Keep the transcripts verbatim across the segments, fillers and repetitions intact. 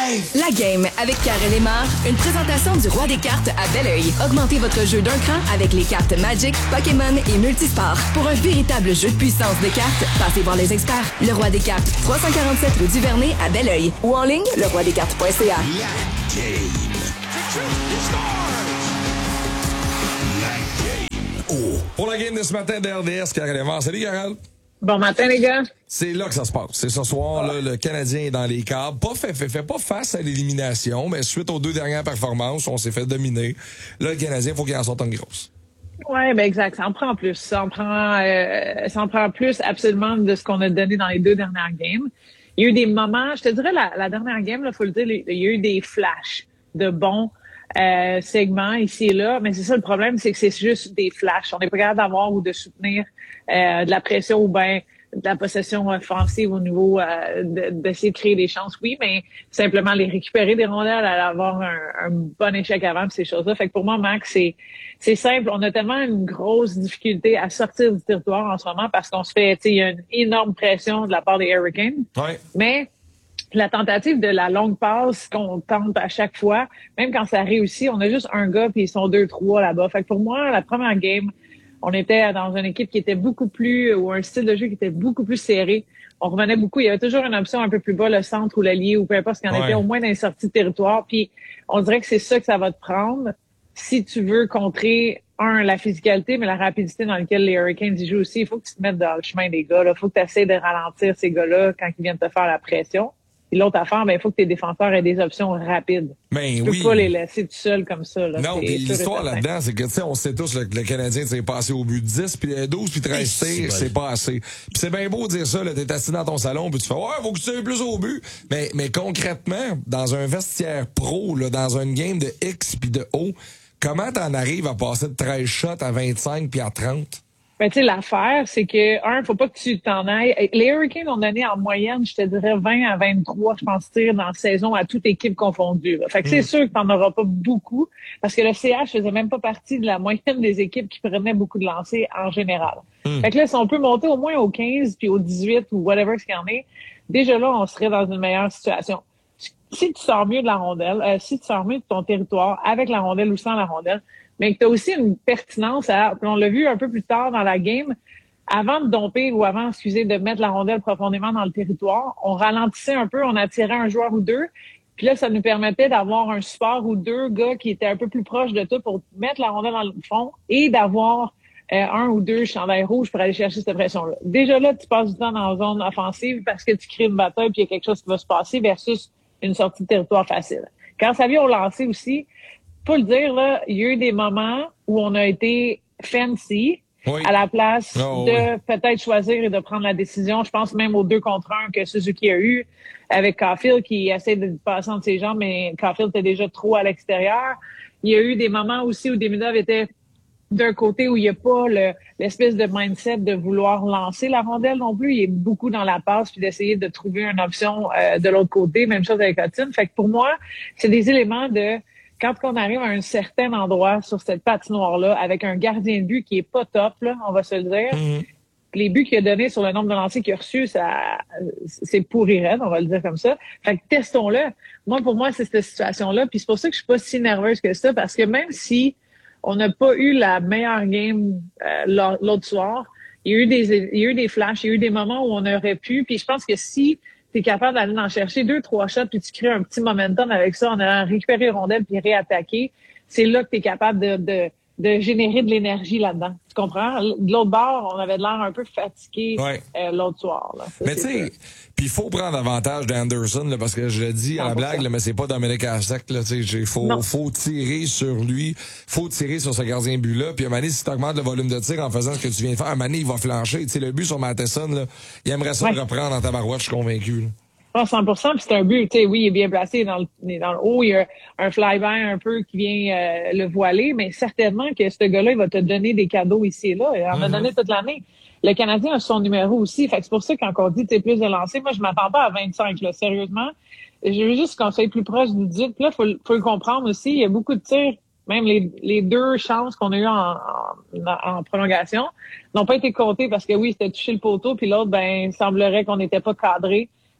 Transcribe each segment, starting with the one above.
La game avec Karel Emard, une présentation du Roi des cartes à Belleuil. Augmentez votre jeu d'un cran avec les cartes Magic, Pokémon et Multisport. Pour un véritable jeu de puissance de cartes, passez voir les experts. Le Roi des cartes, trois cent quarante-sept rue du Vernet à Belleuil. Ou en ligne, le roi des cartes point c a. La game. Oh. Pour la game de ce matin de R D S, Karel Emard. Salut, Karel. Bon matin, les gars. C'est là que ça se passe. C'est ce soir, là, le Canadien est dans les câbles. Pas fait, fait, fait pas face à l'élimination, mais suite aux deux dernières performances, on s'est fait dominer. Là, le Canadien, il faut qu'il en sorte une grosse. Ouais, ben exact. Ça en prend plus. Ça en prend, euh, ça en prend plus absolument de ce qu'on a donné dans les deux dernières games. Il y a eu des moments, je te dirais, la, la dernière game, il faut le dire, il y a eu des flashs de bons euh, segments ici et là. Mais c'est ça le problème, c'est que c'est juste des flashs. On n'est pas capable d'avoir ou de soutenir euh, de la pression ou bien de la possession offensive au niveau euh, de, d'essayer de créer des chances, oui, mais simplement les récupérer des rondelles, aller avoir un, un bon échec avant, pis ces choses-là. Fait que pour moi, Max, c'est c'est simple. On a tellement une grosse difficulté à sortir du territoire en ce moment parce qu'on se fait, tu sais, il y a une énorme pression de la part des Hurricanes. Ouais. Mais la tentative de la longue passe qu'on tente à chaque fois, même quand ça réussit, on a juste un gars puis ils sont deux, trois là-bas. Fait que pour moi, la première game, on était dans une équipe qui était beaucoup plus, ou un style de jeu qui était beaucoup plus serré. On revenait beaucoup. Il y avait toujours une option un peu plus bas, le centre ou l'allié, ou peu importe ce qu'il y en ouais. était, au moins dans les sorties de territoire. Puis on dirait que c'est ça que ça va te prendre si tu veux contrer, un, la physicalité, mais la rapidité dans laquelle les Hurricanes y jouent aussi. Il faut que tu te mettes dans le chemin des gars. Il faut que tu essaies de ralentir ces gars-là quand ils viennent te faire la pression. Et l'autre affaire, ben, il faut que tes défenseurs aient des options rapides. Ben tu peux oui. pas les laisser tout seuls comme ça. Là. Non, c'est puis l'histoire certain. là-dedans, c'est que, tu sais, on sait tous, le, le Canadien, c'est passé au but dix, puis douze, puis treize tirs, c'est pas assez. Puis c'est bien beau de dire ça, là, t'es assis dans ton salon, puis tu fais, ouais, faut que tu ailles plus au but. Mais, mais concrètement, dans un vestiaire pro, là, dans une game de X puis de O, comment t'en arrives à passer de treize shots à vingt-cinq puis à trente? Ben, tu sais, l'affaire, c'est que, un, faut pas que tu t'en ailles. Les Hurricanes ont donné en moyenne, je te dirais, vingt à vingt-trois, je pense, tirs dans la saison à toute équipe confondue. Là. Fait que mm. c'est sûr que t'en auras pas beaucoup, parce que le C H faisait même pas partie de la moyenne des équipes qui prenaient beaucoup de lancers en général. Mm. Fait que là, si on peut monter au moins au quinze, puis au dix-huit, ou whatever ce qu'il y en est, déjà là, on serait dans une meilleure situation. Si tu sors mieux de la rondelle, euh, si tu sors mieux de ton territoire, avec la rondelle ou sans la rondelle, mais que tu as aussi une pertinence à, on l'a vu un peu plus tard dans la game, avant de domper ou avant, excusez, de mettre la rondelle profondément dans le territoire, on ralentissait un peu, on attirait un joueur ou deux, puis là, ça nous permettait d'avoir un support ou deux gars qui étaient un peu plus proches de toi pour mettre la rondelle dans le fond et d'avoir euh, un ou deux chandails rouges pour aller chercher cette pression-là. Déjà là, tu passes du temps dans la zone offensive parce que tu crées une bataille puis il y a quelque chose qui va se passer versus une sortie de territoire facile. Quand ça vient au lancer aussi, faut le dire, là, il y a eu des moments où on a été fancy oui. à la place oh, de oui. peut-être choisir et de prendre la décision. Je pense même aux deux contre un que Suzuki a eu avec Caulfield qui essaie de passer entre ses jambes, mais Caulfield était déjà trop à l'extérieur. Il y a eu des moments aussi où Demidov était d'un côté où il n'y a pas le, l'espèce de mindset de vouloir lancer la rondelle non plus. Il est beaucoup dans la passe puis d'essayer de trouver une option euh, de l'autre côté. Même chose avec Hudson. Fait que pour moi, c'est des éléments de quand on arrive à un certain endroit sur cette patinoire-là avec un gardien de but qui est pas top, là, on va se le dire. Mm-hmm. Les buts qu'il a donnés sur le nombre de lancers qu'il a reçus, ça, c'est pourri raide, on va le dire comme ça. Fait que testons-le. Moi, pour moi, c'est cette situation-là. Puis c'est pour ça que je suis pas si nerveuse que ça parce que même si on n'a pas eu la meilleure game euh, l'autre soir. Il y a eu des, il y a eu des flashs, il y a eu des moments où on aurait pu. Puis je pense que si tu es capable d'aller en chercher deux, trois shots, puis tu crées un petit momentum avec ça, en allant récupérer les rondelles puis réattaquer, c'est là que tu es capable de, de, de générer de l'énergie là-dedans. Tu comprends? De l'autre bord, on avait de l'air un peu fatigué ouais. euh, l'autre soir. Là. Ça, mais tu sais, puis il faut prendre avantage d'Anderson, là, parce que je le dis à la blague, là, mais c'est pas Dominic Hasek. Il faut, faut tirer sur lui, faut tirer sur ce gardien de but-là. Puis à un moment donné, si tu augmentes le volume de tir en faisant ce que tu viens de faire, à un moment donné, il va flancher. T'sais, le but sur Matheson, là, il aimerait ça ouais. le reprendre dans ta barouette, je suis convaincu. Là. Ah, cent pour cent, puis c'est un but, tu sais, oui, il est bien placé dans le, dans le haut, il y a un fly-by un peu qui vient euh, le voiler, mais certainement que ce gars-là, il va te donner des cadeaux ici et là, il en mm-hmm. a donné toute l'année. Le Canadien a son numéro aussi, fait que c'est pour ça quand on dit, tu sais, plus de lancers, moi, je m'attends pas à vingt-cinq, là, sérieusement. Je veux juste qu'on soit plus proche du dix, puis là, faut, faut le comprendre aussi, il y a beaucoup de tirs, même les, les deux chances qu'on a eues en, en, en prolongation n'ont pas été comptées parce que oui, c'était touché le poteau, puis l'autre, ben, il semblerait qu'on n'était pas cadré.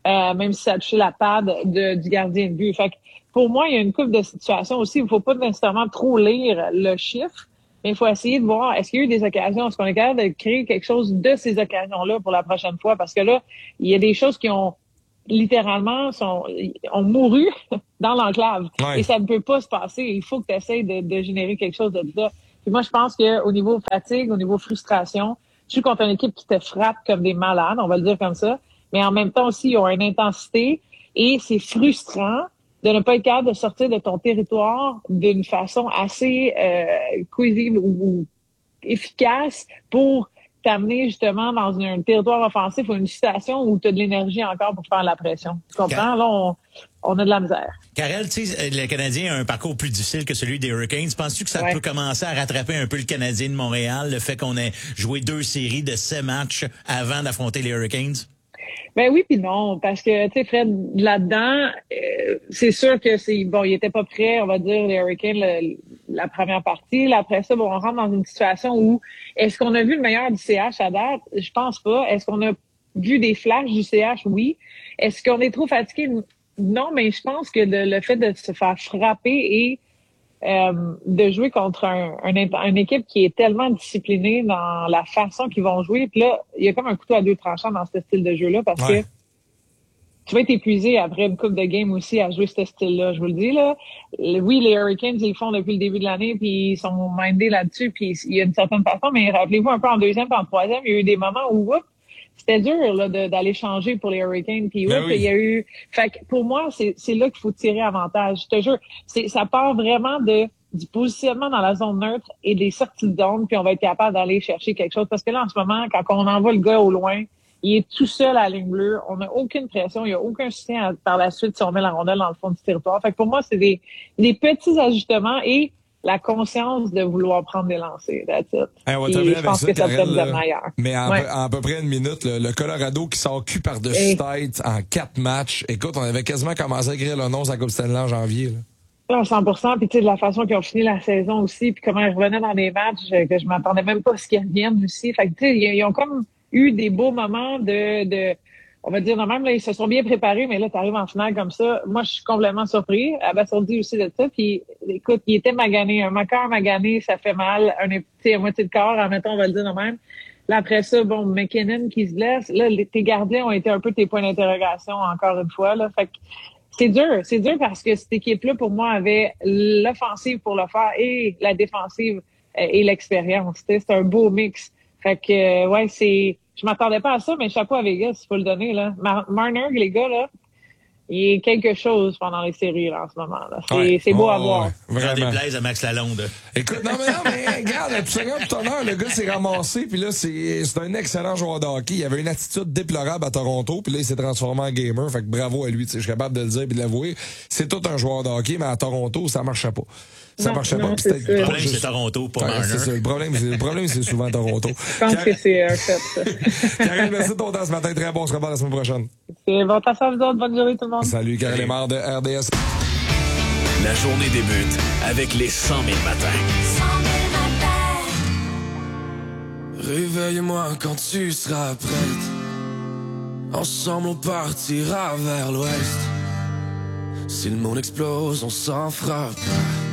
euh, même si ça a touché la pad de, du gardien de but. Fait que pour moi, il y a une couple de situations aussi où il faut pas nécessairement trop lire le chiffre, mais il faut essayer de voir est-ce qu'il y a eu des occasions, est-ce qu'on est capable de créer quelque chose de ces occasions-là pour la prochaine fois, parce que là, il y a des choses qui ont littéralement sont, ont mouru dans l'enclave. Ouais. Et ça ne peut pas se passer. Il faut que tu essaies de, de générer quelque chose de ça. Puis moi, je pense qu'au niveau fatigue, au niveau frustration, tu joues contre une équipe qui te frappe comme des malades, on va le dire comme ça, mais en même temps aussi, ils ont une intensité et c'est frustrant de ne pas être capable de sortir de ton territoire d'une façon assez euh, cohésive ou, ou efficace pour t'amener justement dans un, un territoire offensif ou une situation où tu as de l'énergie encore pour faire la pression. Tu comprends? Là, on, on a de la misère. Karel, tu sais, le Canadien a un parcours plus difficile que celui des Hurricanes. Penses-tu que ça ouais. peut commencer à rattraper un peu le Canadien de Montréal, le fait qu'on ait joué deux séries de sept matchs avant d'affronter les Hurricanes? Ben oui puis non, parce que tu sais Fred, là-dedans, euh, c'est sûr que c'est bon, il était pas prêt, on va dire les Hurricanes le, la première partie. Là, après ça, bon, on rentre dans une situation où est-ce qu'on a vu le meilleur du C H à date? Je pense pas. Est-ce qu'on a vu des flashs du C H? Oui. Est-ce qu'on est trop fatigué? Non, mais je pense que de, le fait de se faire frapper et Euh, de jouer contre un, un, une équipe qui est tellement disciplinée dans la façon qu'ils vont jouer. Puis là, il y a comme un couteau à deux tranchants dans ce style de jeu-là parce ouais. que tu vas être épuisé après une coupe de game aussi à jouer ce style-là. Je vous le dis, là. Oui, les Hurricanes, ils le font depuis le début de l'année puis ils sont mindés là-dessus puis il y a une certaine façon, mais rappelez-vous un peu en deuxième puis en troisième, il y a eu des moments où, oups, c'était dur là de, d'aller changer pour les Hurricanes. Puis ben oui. il y a eu. Fait que pour moi, c'est, c'est là qu'il faut tirer avantage. Je te jure, c'est, ça part vraiment de du positionnement dans la zone neutre et des sorties de zone, puis on va être capable d'aller chercher quelque chose. Parce que là, en ce moment, quand on envoie le gars au loin, il est tout seul à la ligne bleue. On n'a aucune pression. Il n'y a aucun soutien à, par la suite si on met la rondelle dans le fond du territoire. Fait que pour moi, c'est des, des petits ajustements et la conscience de vouloir prendre des lancers. That's it. Hey, on va terminer avec ça, Karel, ça meilleur. Mais en, ouais. peu, en à peu près une minute, le, le Colorado qui s'en cul par-dessus tête en quatre matchs. Écoute, on avait quasiment commencé à écrire le nom à la Coupe Stanley en janvier. Là. cent pour cent. Puis tu sais, de la façon qu'ils ont fini la saison aussi, puis comment ils revenaient dans les matchs, que je m'attendais même pas à ce qu'ils reviennent aussi. Fait que tu sais, ils ont comme eu des beaux moments de... de on va dire, non, même, là, ils se sont bien préparés, mais là, tu arrives en finale comme ça. Moi, je suis complètement surpris. Abasourdi aussi de ça. Puis, écoute, il était magané. Un cœur magané, ça fait mal. Un petit à moitié de corps, admettons, on va le dire de même. Là, après ça, bon, McKinnon qui se blesse. Là, les, tes gardiens ont été un peu tes points d'interrogation, encore une fois, là. Fait que c'est dur. C'est dur parce que cette équipe-là, pour moi, avait l'offensive pour le faire et la défensive et l'expérience. C'est un beau mix. Fait que, ouais, c'est... Je m'attendais pas à ça, mais chapeau à Vegas, il faut le donner, là. Mar- Marner, les gars, là, il est quelque chose pendant les séries, là, en ce moment, là. C'est, ouais. c'est beau oh, à voir. Ouais, vraiment. Des plaisirs à Max Lalonde. Écoute, non, mais non, mais regarde, tout ça, tout honneur, le gars s'est ramassé, puis là, c'est, c'est un excellent joueur de hockey. Il avait une attitude déplorable à Toronto, puis là, il s'est transformé en gamer. Fait que bravo à lui, tu sais, je suis capable de le dire puis de l'avouer. C'est tout un joueur de hockey, mais à Toronto, ça marchait pas. Ça non, marchait non, pas. C'est le problème, c'est Toronto, pas Marner. C'est ça. Le problème, c'est, le problème, c'est souvent Toronto. Je pense Car... que c'est un fait, ça. Karel, merci de ton temps ce matin. Très bon. On se revoit la semaine prochaine. C'est bon. Passez à vous autres. Bonne journée, tout le monde. Salut, Karel Lemar de R D S. La journée débute avec les cent mille matins. cent mille matins. Réveille-moi quand tu seras prête. Ensemble, on partira vers l'ouest. Si le monde explose, on s'en fera pas.